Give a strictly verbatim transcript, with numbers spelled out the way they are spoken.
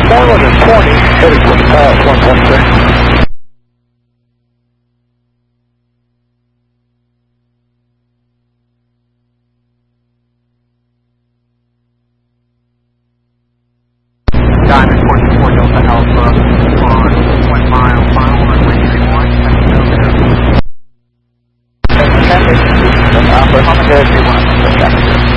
four hundred twenty, headed for pass one point six.